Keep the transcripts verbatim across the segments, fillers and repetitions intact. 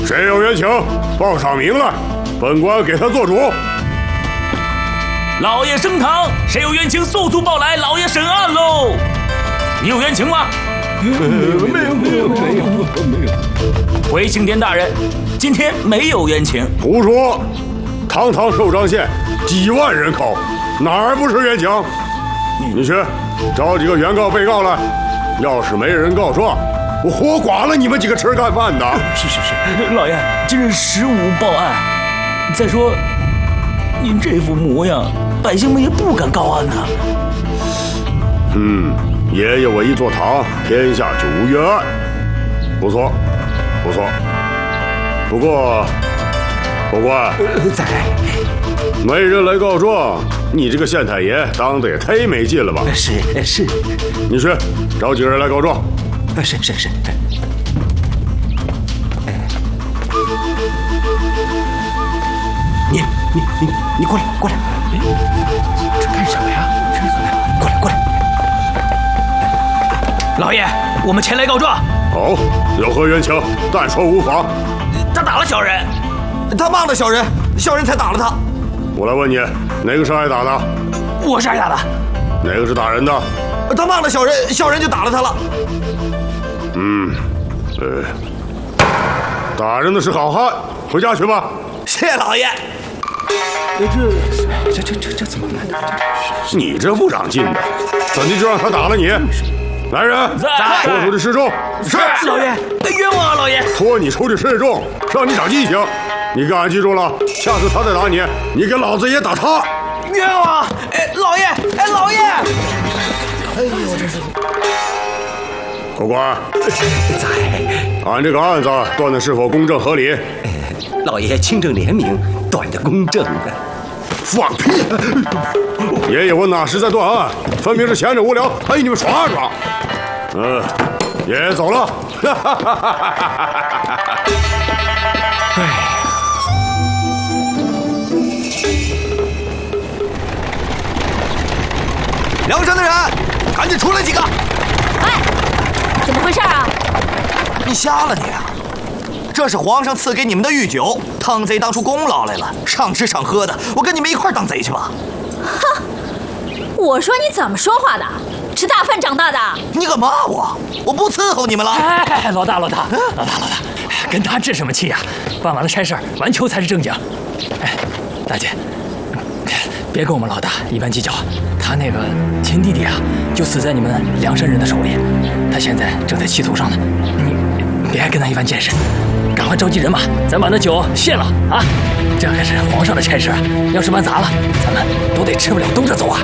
谁有冤情，报上名来，本官给他做主。 老爷升堂，谁有冤情速速报来，老爷审案喽。你有冤情吗？ 没有，没有，没有，没有，没有。 回庆典大人，今天没有冤情。 胡说！堂堂寿张县几万人口，哪儿不是冤情？你去找几个原告、被告来。要是没人告状，我活剐了你们几个吃干饭的！ 是是是，老爷，今日实无报案。再说，您这副模样，百姓们也不敢告案呐。 嗯，爷爷我一坐堂，天下就无冤案。不错，不错。不过，报官， 在， 没人来告状，你这个县太爷当的也忒没劲了吧？ 是是， 你去找几个人来告状。 是是是。你你你你过来过来，这干什么呀？这过来过来。 老爷，我们前来告状。 好，有何冤情？但说无妨。 他打了小人， 他骂了小人，小人才打了他。 我来问你，哪个是挨打的？ 我是挨打的。 哪个是打人的？ 他骂了小人，小人就打了他了。 嗯，呃，打人的是好汉，回家去吧。 谢老爷。 这这这这这怎么办？ 你这不长进的，怎的就让他打了你？来人， 在， 拖出去示众。 是，老爷，冤枉啊，老爷！ 拖你出去示众，让你长记性。你给俺记住了，下次他再打你，你给老子也打他。 冤枉！哎，老爷，哎，老爷！ 哎呦，这是。 口官， 在。 俺这个案子断的是否公正合理？ 老爷清正廉明，断的公正的。 放屁！爷爷我哪是在断案，分明是闲着无聊，陪你们耍耍。嗯，爷爷走了。 哎。梁山的人，赶紧出来几个！ 哎，怎么回事啊？ 你瞎了你啊！这是皇上赐给你们的御酒，汤贼当出功劳来了，赏吃赏喝的，我跟你们一块当贼去吧。 哼！我说你怎么说话的？吃大饭长大的？ 你敢骂我？我不伺候你们了。 哎，老大老大，老大老大，跟他置什么气呀？办完了差事，完球才是正经。哎，大姐，别跟我们老大一般计较。他那个亲弟弟啊，就死在你们梁山人的手里，他现在正在气头上呢。你别跟他一般见识，赶快召集人马，咱把那酒献了啊！这可是皇上的差事，要是办砸了，咱们都得吃不了兜着走啊！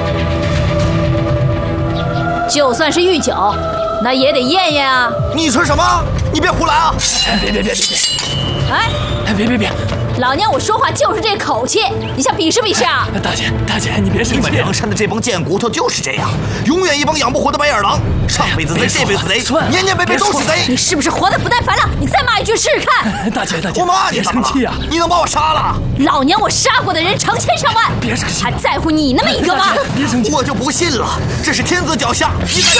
就算是御酒，那也得验验啊！ 你说什么？你别胡来啊！ 别别别别别！ 哎， 别别别！ 老娘我说话就是这口气，你想比试比试啊？ 大姐大姐，你别生气！ 你们梁山的这帮贱骨头就是这样，永远一帮养不活的白眼狼，上辈子贼，这辈子贼，年年辈辈都是贼。 你是不是活得不耐烦了？你再骂一句试试看！ 大姐大姐， 我骂你怎么了？你能把我杀了？ 老娘我杀过的人成千上万， 别生气， 还在乎你那么一个吗？ 别生气， 我就不信了，这是天子脚下。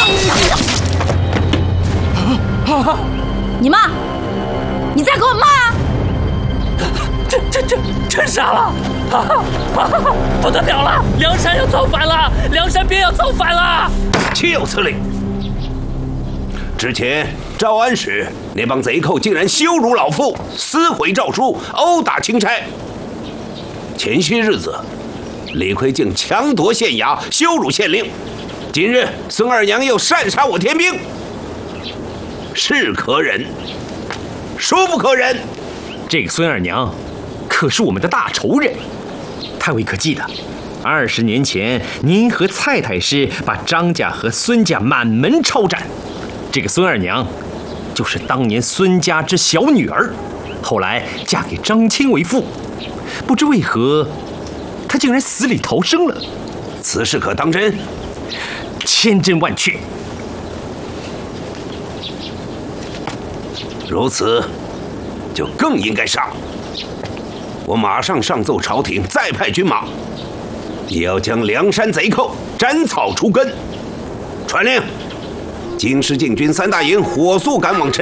你骂，你再给我骂啊！ 这这这真傻了！啊啊！不得了了，梁山要造反了！梁山边要造反了！ 岂有此理！之前招安时，那帮贼寇竟然羞辱老夫，撕毁诏书，殴打钦差。前些日子，李逵竟强夺县衙，羞辱县令。今日孙二娘又擅杀我天兵，是可忍，孰不可忍？ 这个孙二娘可是我们的大仇人，太尉可记得，二十年前您和蔡太师把张家和孙家满门抄斩，这个孙二娘就是当年孙家之小女儿，后来嫁给张钦为妇，不知为何她竟然死里逃生了。 此事可当真？ 千真万确。 如此，就更应该杀。我马上上奏朝廷，再派军马，也要将梁山贼寇斩草除根。传令，京师禁军三大营火速赶往陈